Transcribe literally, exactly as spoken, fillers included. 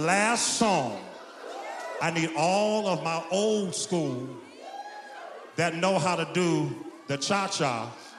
last song, I need all of my old school that know how to do the cha-cha